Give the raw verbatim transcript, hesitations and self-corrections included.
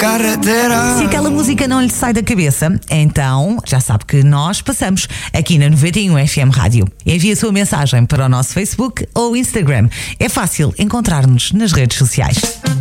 carretera. Se aquela música não lhe sai da cabeça, então já sabe que nós passamos aqui na noventa e um F M Rádio. Envie a sua mensagem para o nosso Facebook ou Instagram. É fácil encontrar-nos nas redes sociais.